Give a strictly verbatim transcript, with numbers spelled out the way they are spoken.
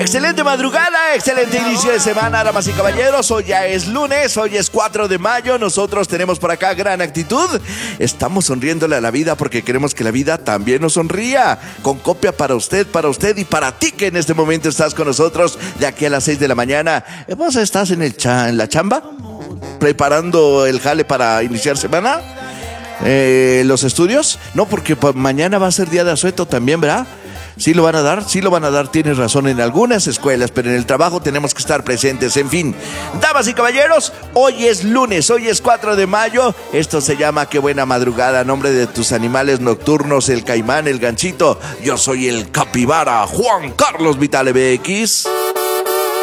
Excelente madrugada, excelente inicio de semana, damas y caballeros. Hoy ya es lunes, hoy es cuatro de mayo. Nosotros tenemos por acá gran actitud. Estamos sonriéndole a la vida porque queremos que la vida también nos sonría. Con copia para usted, para usted y para ti que en este momento estás con nosotros de aquí a las seis de la mañana. ¿Vos estás en, el cha- en la chamba? ¿Preparando el jale para iniciar semana? Eh, ¿Los estudios? No, porque pa- mañana va a ser día de asueto también, ¿verdad? Sí lo van a dar, sí lo van a dar, tienes razón, en algunas escuelas, pero en el trabajo tenemos que estar presentes. En fin, damas y caballeros, hoy es lunes, hoy es cuatro de mayo. Esto se llama Qué Buena Madrugada. A nombre de tus animales nocturnos, el caimán, el ganchito, yo soy el capibara, Juan Carlos Vitale B X.